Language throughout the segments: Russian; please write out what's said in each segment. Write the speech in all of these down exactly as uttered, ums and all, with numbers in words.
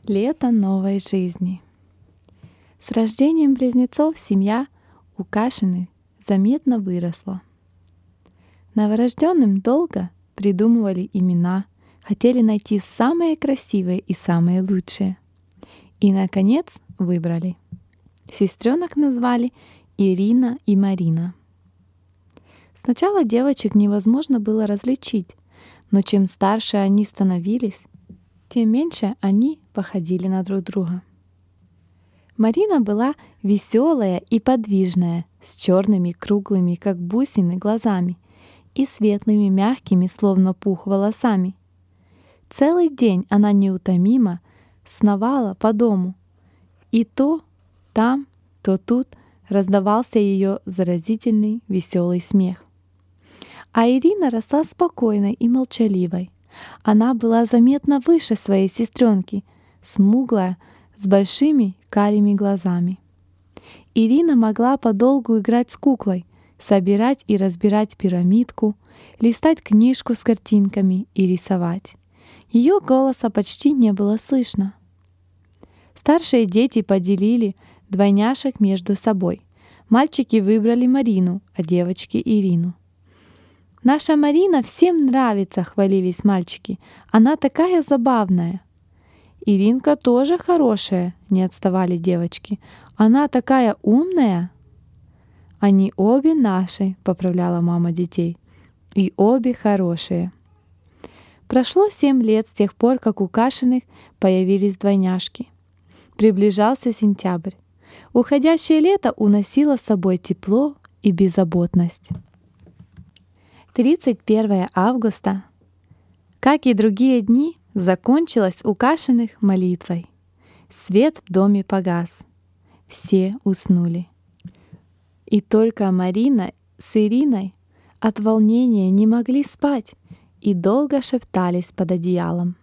Лето новой жизни. С рождением близнецов семья у Кашиных заметно выросла. Новорожденным долго придумывали имена, хотели найти самые красивые и самые лучшие. И, наконец, выбрали. Сестренок назвали Ирина и Марина. Сначала девочек невозможно было различить, но чем старше они становились, тем меньше они походили на друг друга. Марина была веселая и подвижная, с черными круглыми, как бусины, глазами и светлыми, мягкими, словно пух, волосами. Целый день она неутомимо сновала по дому, и то там, то тут раздавался ее заразительный веселый смех. А Ирина росла спокойной и молчаливой. Она была заметно выше своей сестренки, смуглая, с большими карими глазами. Ирина могла подолгу играть с куклой, собирать и разбирать пирамидку, листать книжку с картинками и рисовать. Ее голоса почти не было слышно. Старшие дети поделили двойняшек между собой. Мальчики выбрали Марину, а девочки — Ирину. «Наша Марина всем нравится», — хвалились мальчики. «Она такая забавная». «Иринка тоже хорошая», — не отставали девочки. «Она такая умная». «Они обе наши», — поправляла мама детей. «И обе хорошие». Прошло семь лет с тех пор, как у Кашиных появились двойняшки. Приближался сентябрь. Уходящее лето уносило с собой тепло и беззаботность. тридцать первого августа, как и другие дни, закончилось у Кашиных молитвой. Свет в доме погас. Все уснули. И только Марина с Ириной от волнения не могли спать и долго шептались под одеялом.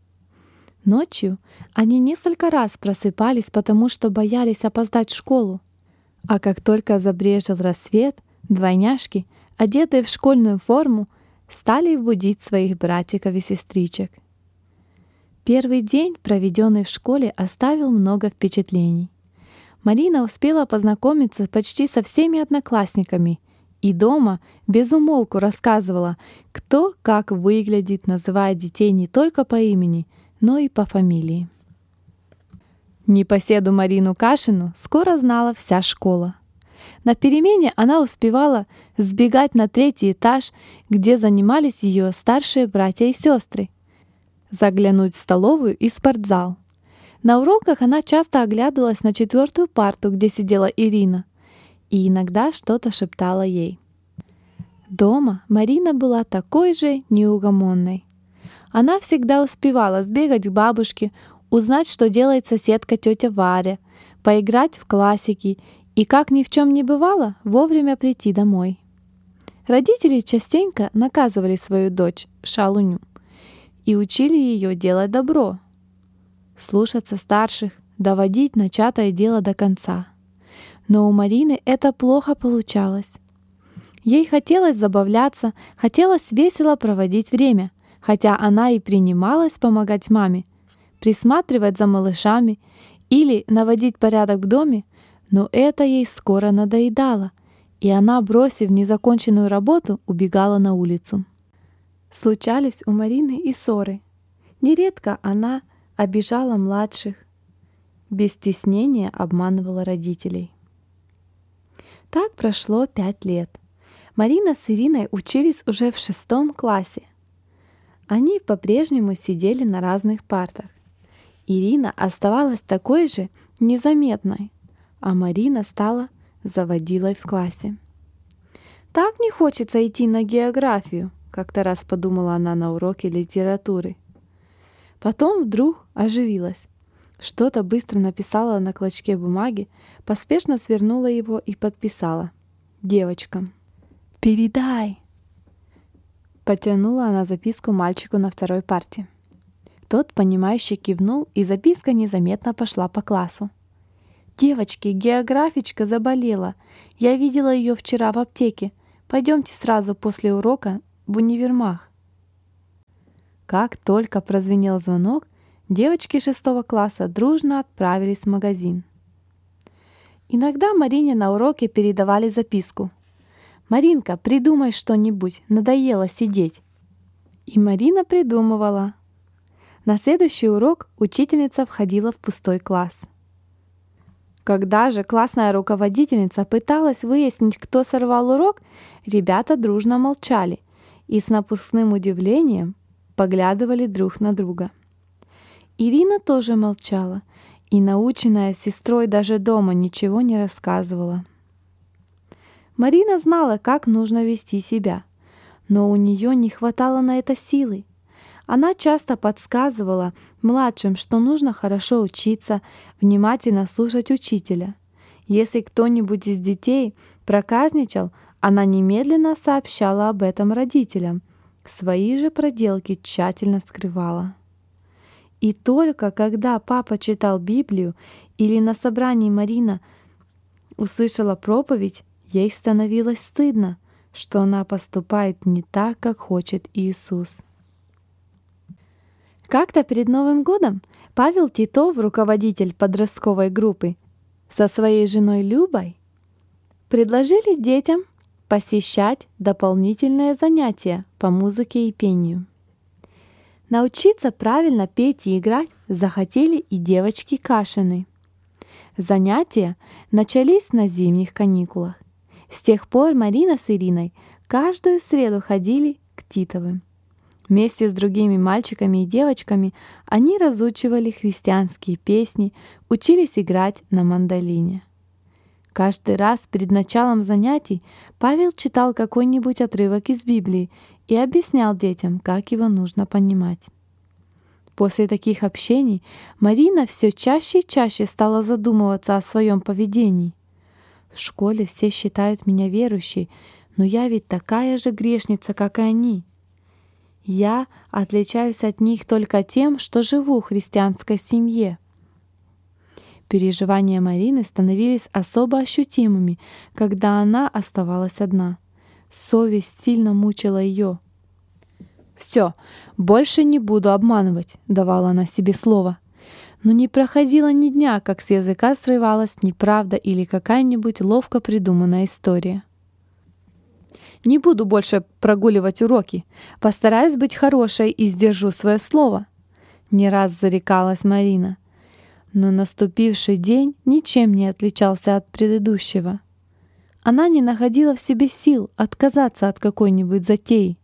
Ночью они несколько раз просыпались, потому что боялись опоздать в школу. А как только забрежил рассвет, двойняшки, одетые в школьную форму, стали будить своих братиков и сестричек. Первый день, проведенный в школе, оставил много впечатлений. Марина успела познакомиться почти со всеми одноклассниками и дома без умолку рассказывала, кто как выглядит, называя детей не только по имени, но и по фамилии. Непоседу Марину Кашину скоро знала вся школа. На перемене она успевала сбегать на третий этаж, где занимались ее старшие братья и сестры, заглянуть в столовую и спортзал. На уроках она часто оглядывалась на четвертую парту, где сидела Ирина, и иногда что-то шептала ей. Дома Марина была такой же неугомонной. Она всегда успевала сбегать к бабушке, узнать, что делает соседка тетя Варя, поиграть в классики и, как ни в чем не бывало, вовремя прийти домой. Родители частенько наказывали свою дочь, шалуню, и учили ее делать добро, слушаться старших, доводить начатое дело до конца. Но у Марины это плохо получалось. Ей хотелось забавляться, хотелось весело проводить время, хотя она и принималась помогать маме, присматривать за малышами или наводить порядок в доме, но это ей скоро надоедало, и она, бросив незаконченную работу, убегала на улицу. Случались у Марины и ссоры. Нередко она обижала младших, без стеснения обманывала родителей. Так прошло пять лет. Марина с Ириной учились уже в шестом классе. Они по-прежнему сидели на разных партах. Ирина оставалась такой же незаметной, а Марина стала заводилой в классе. «Так не хочется идти на географию», — как-то раз подумала она на уроке литературы. Потом вдруг оживилась. Что-то быстро написала на клочке бумаги, поспешно свернула его и подписала. «Девочкам». «Передай!» Потянула она записку мальчику на второй парте. Тот, понимающе кивнул, и записка незаметно пошла по классу. «Девочки, географичка заболела. Я видела ее вчера в аптеке. Пойдемте сразу после урока в универмаг». Как только прозвенел звонок, девочки шестого класса дружно отправились в магазин. Иногда Марине на уроке передавали записку: «Маринка, придумай что-нибудь, надоело сидеть». И Марина придумывала. На следующий урок учительница входила в пустой класс. Когда же классная руководительница пыталась выяснить, кто сорвал урок, ребята дружно молчали и с напускным удивлением поглядывали друг на друга. Ирина тоже молчала и, наученная сестрой, даже дома ничего не рассказывала. Марина знала, как нужно вести себя, но у нее не хватало на это силы. Она часто подсказывала младшим, что нужно хорошо учиться, внимательно слушать учителя. Если кто-нибудь из детей проказничал, она немедленно сообщала об этом родителям. Свои же проделки тщательно скрывала. И только когда папа читал Библию или на собрании Марина услышала проповедь, ей становилось стыдно, что она поступает не так, как хочет Иисус. Как-то перед Новым годом Павел Титов, руководитель подростковой группы, со своей женой Любой предложили детям посещать дополнительные занятия по музыке и пению. Научиться правильно петь и играть захотели и девочки Кашины. Занятия начались на зимних каникулах. С тех пор Марина с Ириной каждую среду ходили к Титовым. Вместе с другими мальчиками и девочками они разучивали христианские песни, учились играть на мандолине. Каждый раз перед началом занятий Павел читал какой-нибудь отрывок из Библии и объяснял детям, как его нужно понимать. После таких общений Марина все чаще и чаще стала задумываться о своем поведении. В школе все считают меня верующей, но я ведь такая же грешница, как и они. Я отличаюсь от них только тем, что живу в христианской семье. Переживания Марины становились особо ощутимыми, когда она оставалась одна. Совесть сильно мучила ее. «Все, больше не буду обманывать», — давала она себе слово. Но не проходило ни дня, как с языка срывалась неправда или какая-нибудь ловко придуманная история. «Не буду больше прогуливать уроки. Постараюсь быть хорошей и сдержу свое слово», — не раз зарекалась Марина. Но наступивший день ничем не отличался от предыдущего. Она не находила в себе сил отказаться от какой-нибудь затеи.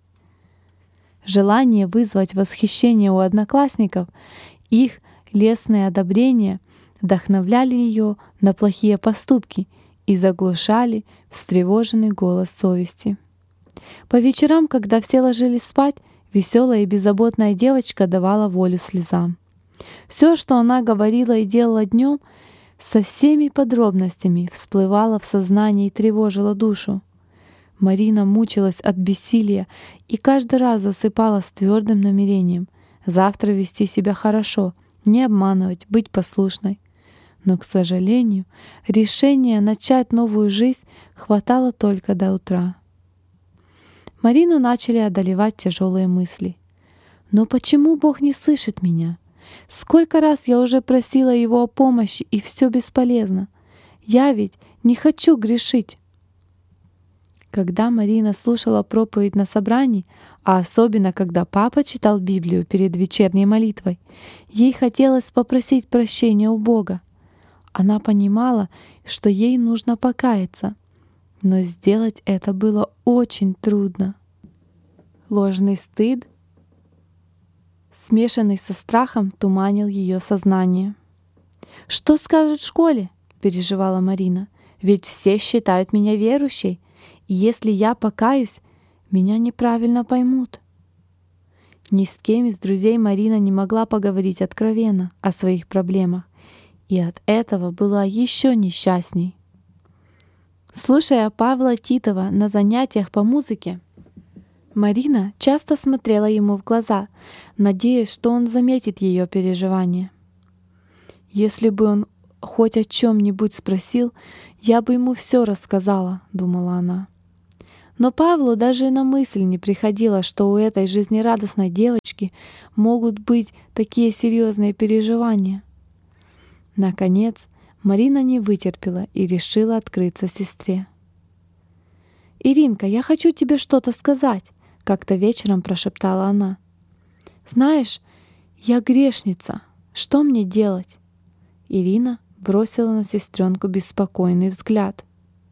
Желание вызвать восхищение у одноклассников, их лестное одобрение вдохновляли ее на плохие поступки и заглушали встревоженный голос совести. По вечерам, когда все ложились спать, веселая и беззаботная девочка давала волю слезам. Все, что она говорила и делала днем, со всеми подробностями всплывало в сознании и тревожило душу. Марина мучилась от бессилия и каждый раз засыпала с твердым намерением завтра вести себя хорошо, не обманывать, быть послушной. Но, к сожалению, решения начать новую жизнь хватало только до утра. Марину начали одолевать тяжелые мысли. «Но почему Бог не слышит меня? Сколько раз я уже просила Его о помощи, и все бесполезно. Я ведь не хочу грешить». Когда Марина слушала проповедь на собрании, а особенно когда папа читал Библию перед вечерней молитвой, ей хотелось попросить прощения у Бога. Она понимала, что ей нужно покаяться, но сделать это было очень трудно. Ложный стыд, смешанный со страхом, туманил ее сознание. «Что скажут в школе?» — переживала Марина. «Ведь все считают меня верующей, и если я покаюсь, меня неправильно поймут». Ни с кем из друзей Марина не могла поговорить откровенно о своих проблемах, и от этого была еще несчастней. Слушая Павла Титова на занятиях по музыке, Марина часто смотрела ему в глаза, надеясь, что он заметит ее переживания. «Если бы он хоть о чем-нибудь спросил, я бы ему все рассказала», — думала она. Но Павлу даже и на мысль не приходило, что у этой жизнерадостной девочки могут быть такие серьезные переживания. Наконец, Марина не вытерпела и решила открыться сестре. «Иринка, я хочу тебе что-то сказать», — как-то вечером прошептала она. «Знаешь, я грешница. Что мне делать?» Ирина бросила на сестренку беспокойный взгляд.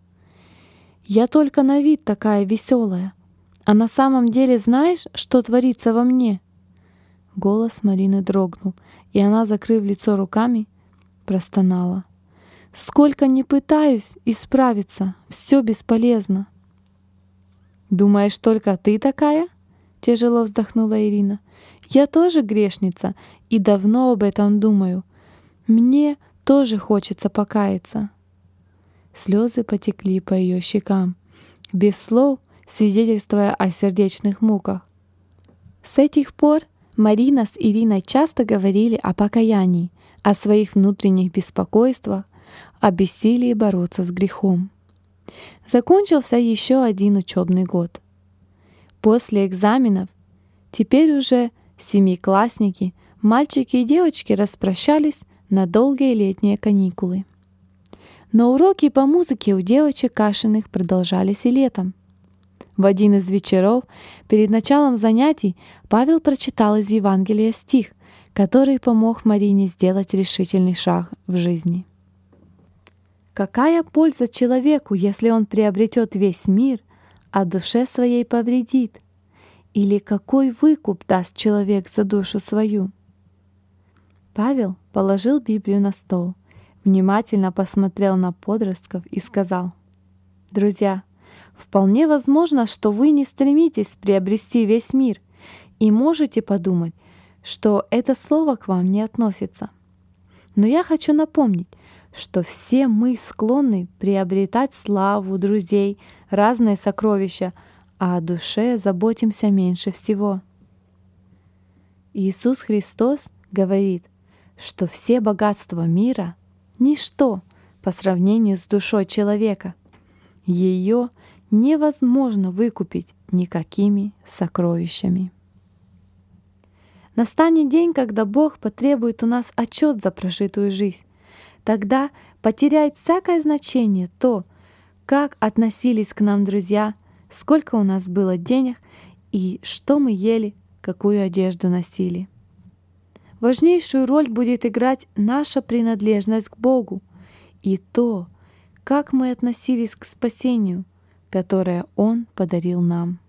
«Я только на вид такая веселая. А на самом деле знаешь, что творится во мне?» Голос Марины дрогнул, и она, закрыв лицо руками, простонала. «Сколько ни пытаюсь исправиться, все бесполезно». «Думаешь, только ты такая?» — тяжело вздохнула Ирина. «Я тоже грешница и давно об этом думаю. Мне тоже хочется покаяться». Слезы потекли по ее щекам, без слов свидетельствуя о сердечных муках. С этих пор Марина с Ириной часто говорили о покаянии, о своих внутренних беспокойствах, о бессилии бороться с грехом. Закончился еще один учебный год. После экзаменов, теперь уже семиклассники, мальчики и девочки распрощались на долгие летние каникулы. Но уроки по музыке у девочек Кашиных продолжались и летом. В один из вечеров, перед началом занятий, Павел прочитал из Евангелия стих, который помог Марине сделать решительный шаг в жизни. «Какая польза человеку, если он приобретет весь мир, а душе своей повредит? Или какой выкуп даст человек за душу свою?» Павел положил Библию на стол, внимательно посмотрел на подростков и сказал: «Друзья, вполне возможно, что вы не стремитесь приобрести весь мир и можете подумать, что это слово к вам не относится. Но я хочу напомнить, что все мы склонны приобретать славу, друзей, разные сокровища, а о душе заботимся меньше всего. Иисус Христос говорит, что все богатства мира — ничто по сравнению с душой человека. Ее невозможно выкупить никакими сокровищами. Настанет день, когда Бог потребует у нас отчет за прожитую жизнь. Тогда потеряет всякое значение то, как относились к нам друзья, сколько у нас было денег и что мы ели, какую одежду носили. Важнейшую роль будет играть наша принадлежность к Богу и то, как мы относились к спасению, которое Он подарил нам.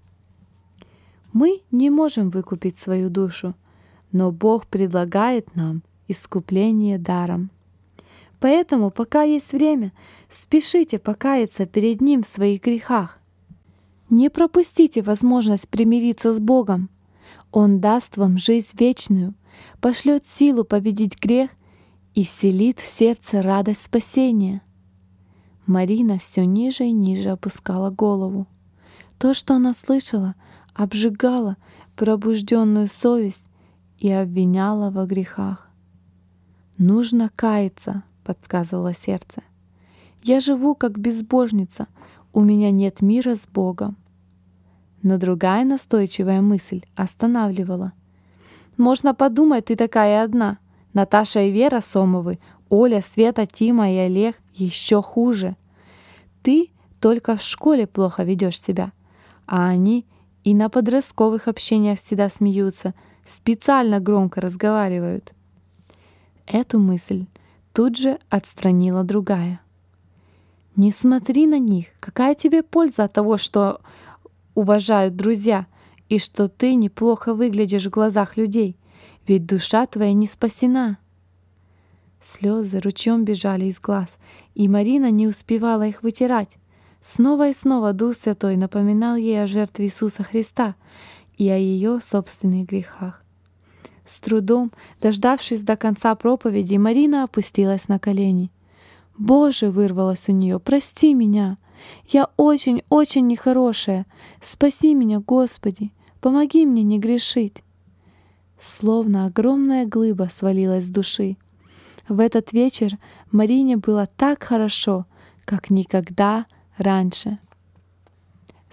Мы не можем выкупить свою душу, но Бог предлагает нам искупление даром. Поэтому, пока есть время, спешите покаяться перед Ним в своих грехах. Не пропустите возможность примириться с Богом. Он даст вам жизнь вечную, пошлет силу победить грех и вселит в сердце радость спасения. Марина все ниже и ниже опускала голову. То, что она слышала, обжигало пробужденную совесть и обвиняло во грехах. «Нужно каяться», — подсказывало сердце. «Я живу как безбожница, у меня нет мира с Богом». Но другая настойчивая мысль останавливала. «Можно подумать, ты такая одна. Наташа и Вера Сомовы, Оля, Света, Тима и Олег еще хуже. Ты только в школе плохо ведешь себя, а они и на подростковых общениях всегда смеются, специально громко разговаривают». Эту мысль тут же отстранила другая. «Не смотри на них. Какая тебе польза от того, что уважают друзья, и что ты неплохо выглядишь в глазах людей? Ведь душа твоя не спасена». Слезы ручьем бежали из глаз, и Марина не успевала их вытирать. Снова и снова Дух Святой напоминал ей о жертве Иисуса Христа и о ее собственных грехах. С трудом, дождавшись до конца проповеди, Марина опустилась на колени. «Боже!» — вырвалось у нее. «Прости меня! Я очень-очень нехорошая! Спаси меня, Господи! Помоги мне не грешить!» Словно огромная глыба свалилась с души. В этот вечер Марине было так хорошо, как никогда раньше.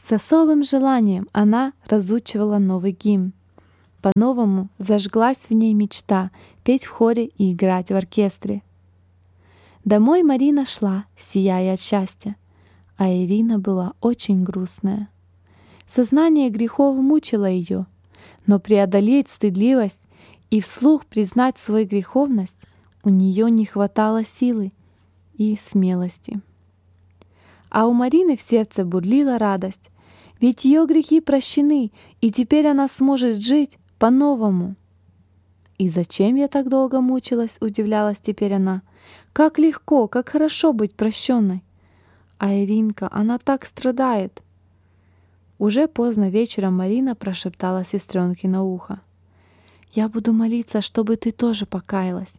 С особым желанием она разучивала новый гимн. По-новому зажглась в ней мечта петь в хоре и играть в оркестре. Домой Марина шла, сияя от счастья, а Ирина была очень грустная. Сознание грехов мучило ее, но преодолеть стыдливость и вслух признать свою греховность у нее не хватало силы и смелости. А у Марины в сердце бурлила радость, ведь ее грехи прощены, и теперь она сможет жить по-новому. «И зачем я так долго мучилась?» — удивлялась теперь она. «Как легко, как хорошо быть прощенной! А Иринка, она так страдает!» Уже поздно вечером Марина прошептала сестренке на ухо: «Я буду молиться, чтобы ты тоже покаялась».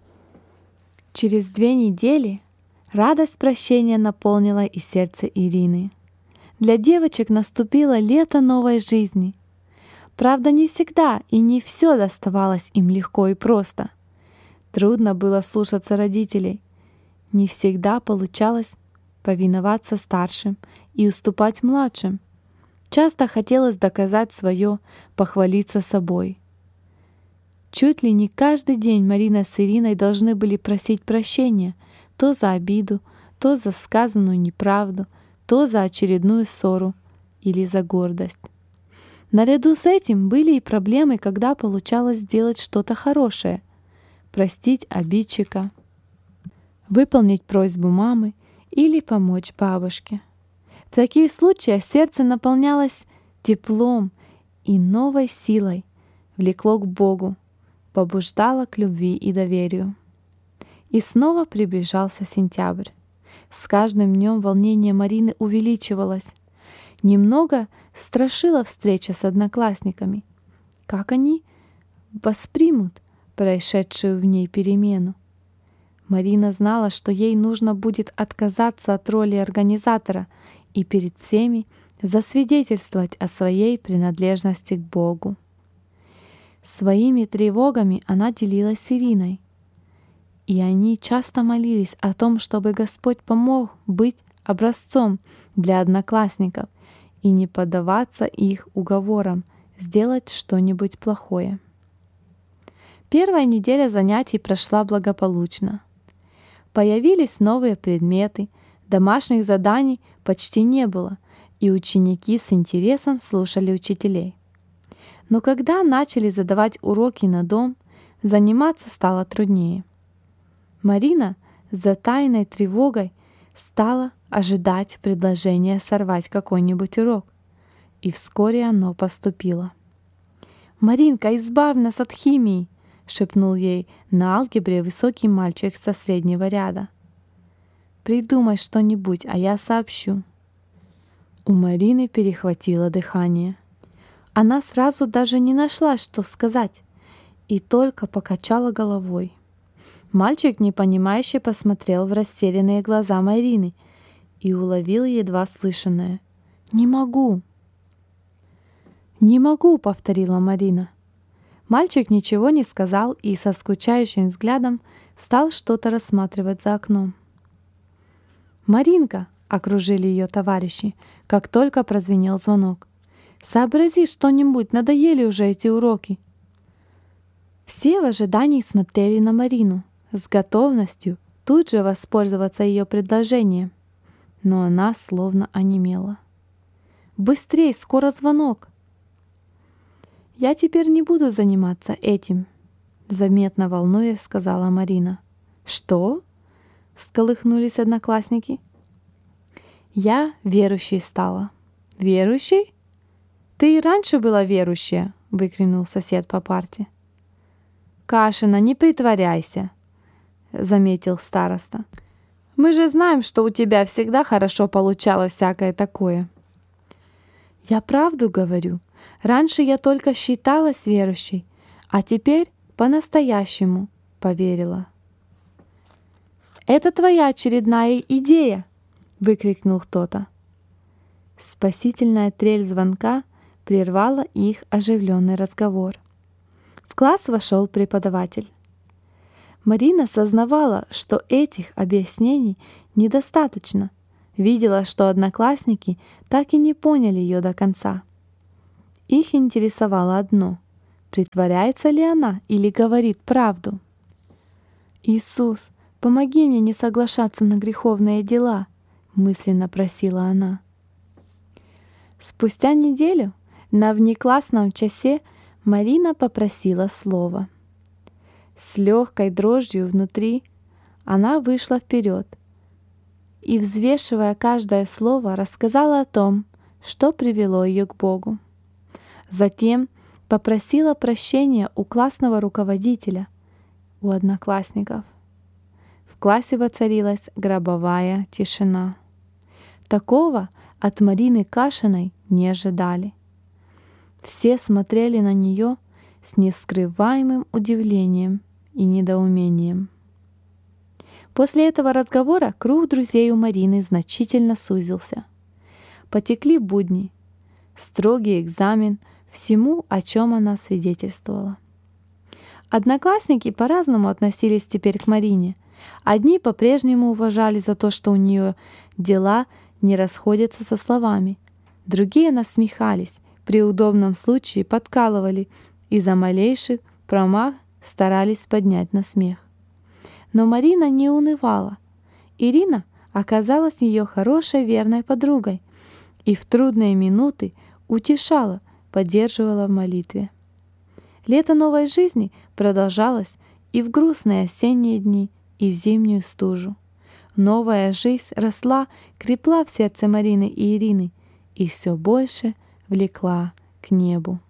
Через две недели радость прощения наполнила и сердце Ирины. Для девочек наступило лето новой жизни. Правда, не всегда и не все доставалось им легко и просто. Трудно было слушаться родителей. Не всегда получалось повиноваться старшим и уступать младшим. Часто хотелось доказать свое, похвалиться собой. Чуть ли не каждый день Марина с Ириной должны были просить прощения то за обиду, то за сказанную неправду, то за очередную ссору или за гордость. Наряду с этим были и проблемы, когда получалось сделать что-то хорошее, простить обидчика, выполнить просьбу мамы или помочь бабушке. В таких случаях сердце наполнялось теплом и новой силой, влекло к Богу, побуждало к любви и доверию. И снова приближался сентябрь. С каждым днем волнение Марины увеличивалось. Немного страшила встреча с одноклассниками. Как они воспримут происшедшую в ней перемену? Марина знала, что ей нужно будет отказаться от роли организатора и перед всеми засвидетельствовать о своей принадлежности к Богу. Своими тревогами она делилась с Ириной, и они часто молились о том, чтобы Господь помог быть образцом для одноклассников и не поддаваться их уговорам сделать что-нибудь плохое. Первая неделя занятий прошла благополучно. Появились новые предметы, домашних заданий почти не было, и ученики с интересом слушали учителей. Но когда начали задавать уроки на дом, заниматься стало труднее. Марина с затаенной тревогой стала ожидать предложения сорвать какой-нибудь урок, и вскоре оно поступило. «Маринка, избавь нас от химии!» — шепнул ей на алгебре высокий мальчик со среднего ряда. «Придумай что-нибудь, а я сообщу». У Марины перехватило дыхание. Она сразу даже не нашла, что сказать, и только покачала головой. Мальчик непонимающе посмотрел в растерянные глаза Марины и уловил едва слышанное: «Не могу». «Не могу», — повторила Марина. Мальчик ничего не сказал и со скучающим взглядом стал что-то рассматривать за окном. «Маринка!» — окружили ее товарищи, как только прозвенел звонок. «Сообрази что-нибудь, надоели уже эти уроки». Все в ожидании смотрели на Марину, с готовностью тут же воспользоваться ее предложением. Но она словно онемела. «Быстрей, скоро звонок!» «Я теперь не буду заниматься этим», — заметно волнуясь, сказала Марина. «Что?» — всколыхнулись одноклассники. «Я верующей стала». «Верующей? Ты и раньше была верующая», — выкрикнул сосед по парте. «Кашина, не притворяйся», — заметил староста. «Мы же знаем, что у тебя всегда хорошо получалось всякое такое». «Я правду говорю. Раньше я только считалась верующей, а теперь по-настоящему поверила». «Это твоя очередная идея!» — выкрикнул кто-то. Спасительная трель звонка прервала их оживленный разговор. В класс вошел преподаватель. Марина сознавала, что этих объяснений недостаточно, видела, что одноклассники так и не поняли ее до конца. Их интересовало одно — притворяется ли она или говорит правду. «Иисус, помоги мне не соглашаться на греховные дела», — мысленно просила она. Спустя неделю на внеклассном часе Марина попросила слова. С легкой дрожью внутри она вышла вперед и, взвешивая каждое слово, рассказала о том, что привело ее к Богу. Затем попросила прощения у классного руководителя, у одноклассников. В классе воцарилась гробовая тишина. Такого от Марины Кашиной не ожидали. Все смотрели на нее с нескрываемым удивлением и недоумением. После этого разговора круг друзей у Марины значительно сузился. Потекли будни, строгий экзамен, всему, о чем она свидетельствовала. Одноклассники по-разному относились теперь к Марине. Одни по-прежнему уважали за то, что у нее дела не расходятся со словами. Другие насмехались, при удобном случае подкалывали и за малейший промах старались поднять на смех. Но Марина не унывала. Ирина оказалась ее хорошей верной подругой и в трудные минуты утешала, поддерживала в молитве. Лето новой жизни продолжалось и в грустные осенние дни, и в зимнюю стужу. Новая жизнь росла, крепла в сердце Марины и Ирины и все больше влекла к небу.